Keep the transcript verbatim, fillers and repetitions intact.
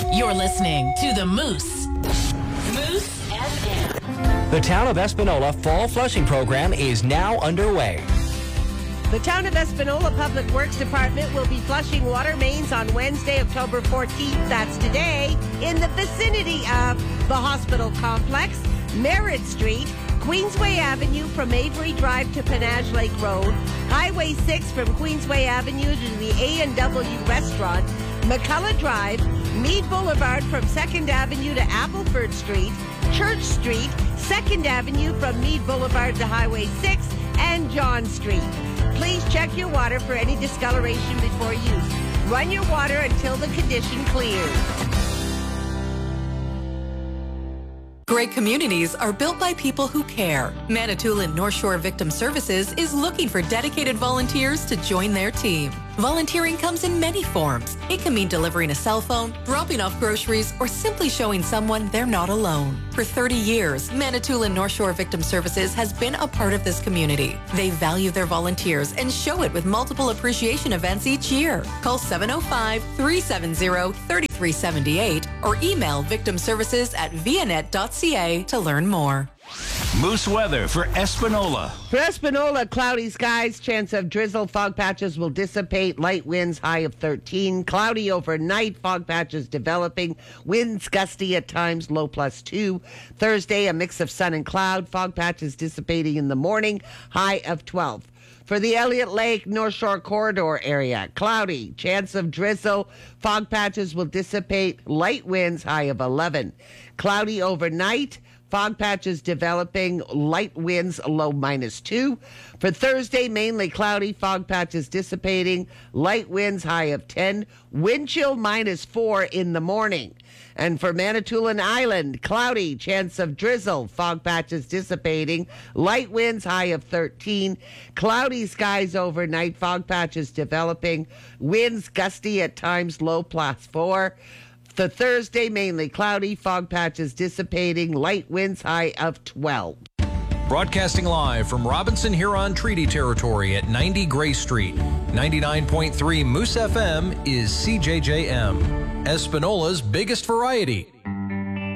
You're listening to the Moose. Moose F M. The Town of Espanola Fall Flushing Program is now underway. The Town of Espanola Public Works Department will be flushing water mains on Wednesday, October fourteenth, that's today, in the vicinity of the hospital complex, Merritt Street, Queensway Avenue from Avery Drive to Penage Lake Road, Highway six from Queensway Avenue to the A and W Restaurant, McCullough Drive, Meade Boulevard from second Avenue to Appleford Street, Church Street, second Avenue from Meade Boulevard to Highway six, and John Street. Please check your water for any discoloration before use. Run your water until the condition clears. Great communities are built by people who care. Manitoulin North Shore Victim Services is looking for dedicated volunteers to join their team. Volunteering comes in many forms. It can mean delivering a cell phone, dropping off groceries, or simply showing someone they're not alone. For thirty years, Manitoulin North Shore Victim Services has been a part of this community. They value their volunteers and show it with multiple appreciation events each year. Call seven oh five, three seven zero, three three seven eight or email victimservices at vianet dot c a to learn more. Moose weather for Espanola. For Espanola, cloudy skies, chance of drizzle, fog patches will dissipate, light winds, high of thirteen. Cloudy overnight, fog patches developing, winds gusty at times, low plus two. Thursday, a mix of sun and cloud, fog patches dissipating in the morning, high of twelve. For the Elliott Lake North Shore Corridor area, cloudy, chance of drizzle, fog patches will dissipate, light winds, high of eleven. Cloudy overnight, fog patches developing, light winds, low minus two. For Thursday, mainly cloudy, fog patches dissipating, light winds, high of ten. Wind chill minus four in the morning. And for Manitoulin Island, cloudy, chance of drizzle, fog patches dissipating, light winds, high of thirteen. Cloudy skies overnight, fog patches developing, winds gusty at times, low plus four. For Thursday, mainly cloudy, fog patches dissipating, light winds, high of twelve. Broadcasting live from Robinson Huron Treaty Territory at ninety Gray Street. ninety-nine point three Moose F M is C J J M, Espanola's biggest variety.